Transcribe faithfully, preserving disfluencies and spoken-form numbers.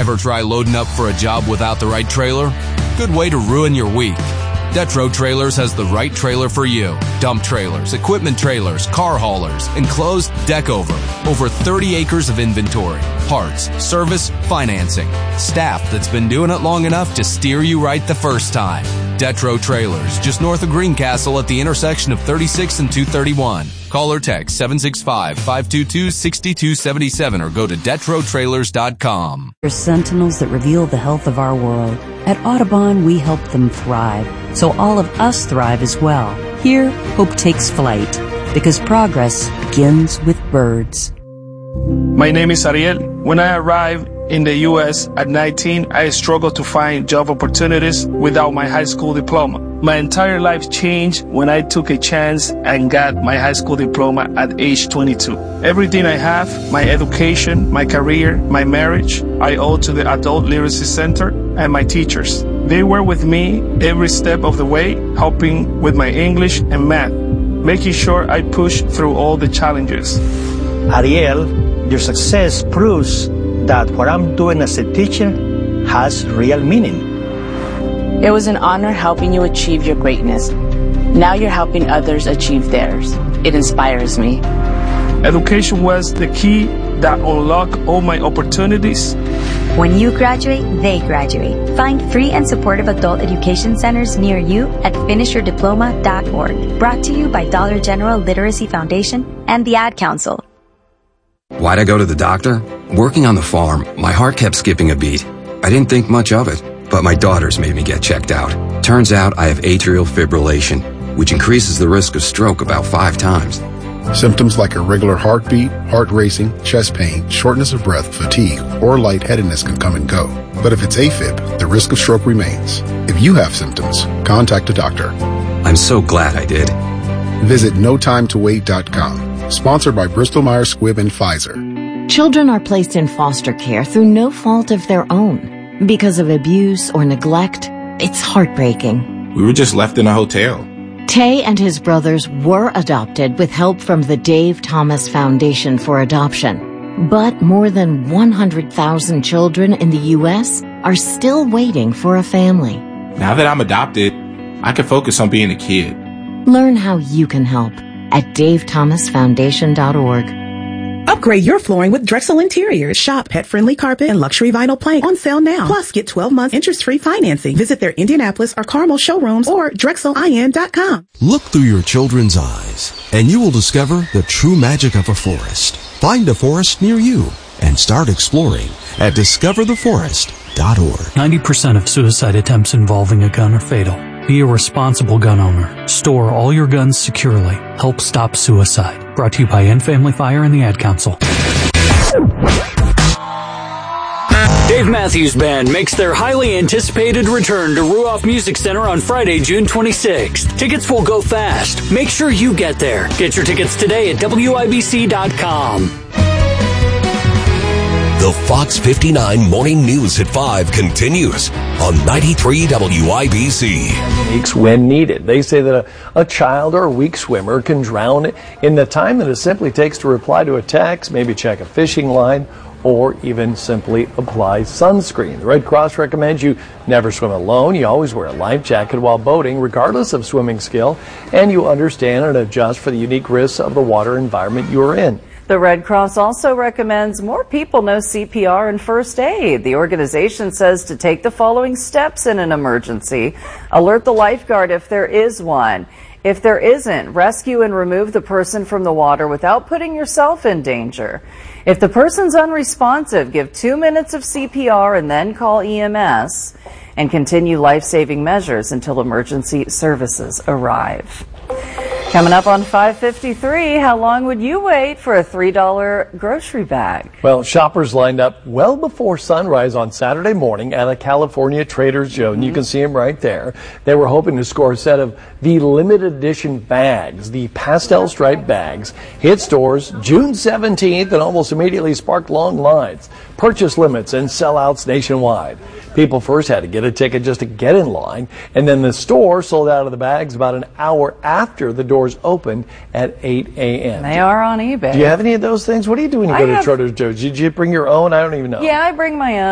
Ever try loading up for a job without the right trailer? Good way to ruin your week. Detro Trailers has the right trailer for you. Dump trailers, equipment trailers, car haulers, enclosed deck over. Over thirty acres of inventory. Parts, service, financing. Staff that's been doing it long enough to steer you right the first time. Detro Trailers, just north of Greencastle at the intersection of thirty-six and two thirty-one. Call or text seven six five, five two two, six two seven seven or go to detro trailers dot com. They're sentinels that reveal the health of our world. At Audubon, we help them thrive, so all of us thrive as well. Here, hope takes flight, because progress begins with birds. My name is Ariel. When I arrived in the U S at nineteen, I struggled to find job opportunities without my high school diploma. My entire life changed when I took a chance and got my high school diploma at age twenty-two. Everything I have, my education, my career, my marriage, I owe to the Adult Literacy Center and my teachers. They were with me every step of the way, helping with my English and math, making sure I pushed through all the challenges. Ariel, your success proves that what I'm doing as a teacher has real meaning. It was an honor helping you achieve your greatness. Now you're helping others achieve theirs. It inspires me. Education was the key that unlocked all my opportunities. When you graduate, they graduate. Find free and supportive adult education centers near you at finish your diploma dot org. Brought to you by Dollar General Literacy Foundation and the Ad Council. Why'd I go to the doctor? Working on the farm, my heart kept skipping a beat. I didn't think much of it, but my daughters made me get checked out. Turns out I have atrial fibrillation, which increases the risk of stroke about five times. Symptoms like irregular heartbeat, heart racing, chest pain, shortness of breath, fatigue, or lightheadedness can come and go. But if it's AFib, the risk of stroke remains. If you have symptoms, contact a doctor. I'm so glad I did. Visit no time to wait dot com. Sponsored by Bristol Myers Squibb and Pfizer. Children are placed in foster care through no fault of their own. Because of abuse or neglect, it's heartbreaking. We were just left in a hotel. Tay and his brothers were adopted with help from the Dave Thomas Foundation for Adoption. But more than one hundred thousand children in the U S are still waiting for a family. Now that I'm adopted, I can focus on being a kid. Learn how you can help at dave thomas foundation dot org. Upgrade your flooring with Drexel Interiors. Shop pet-friendly carpet and luxury vinyl plank on sale now. Plus, get twelve months interest-free financing. Visit their Indianapolis or Carmel showrooms or drexel I N dot com. Look through your children's eyes, and you will discover the true magic of a forest. Find a forest near you and start exploring at discover the forest dot org. ninety percent of suicide attempts involving a gun are fatal. Be a responsible gun owner. Store all your guns securely. Help stop suicide. Brought to you by End Family Fire and the Ad Council. Dave Matthews Band makes their highly anticipated return to Ruoff Music Center on Friday, June twenty-sixth. Tickets will go fast. Make sure you get there. Get your tickets today at W I B C dot com. The Fox fifty-nine Morning News at five continues on ninety-three W I B C. Techniques when needed. They say that a, a child or a weak swimmer can drown in the time that it simply takes to reply to a text, maybe check a fishing line, or even simply apply sunscreen. The Red Cross recommends you never swim alone. You always wear a life jacket while boating, regardless of swimming skill, and you understand and adjust for the unique risks of the water environment you are in. The Red Cross also recommends more people know C P R and first aid. The organization says to take the following steps in an emergency. Alert the lifeguard if there is one. If there isn't, rescue and remove the person from the water without putting yourself in danger. If the person's unresponsive, give two minutes of C P R and then call E M S and continue life-saving measures until emergency services arrive. Coming up on five fifty-three, how long would you wait for a three dollar grocery bag? Well, shoppers lined up well before sunrise on Saturday morning at a California Trader Joe's, and you can see them right there. They were hoping to score a set of the limited edition bags, the pastel striped bags. Hit stores June seventeenth and almost immediately sparked long lines, purchase limits, and sellouts nationwide. People first had to get a ticket just to get in line, and then the store sold out of the bags about an hour after the doors opened at eight a m They are on eBay. Do you have any of those things? What do you do when you I go have, to Trader Joe's? Did you bring your own? I don't even know. Yeah, I bring my own.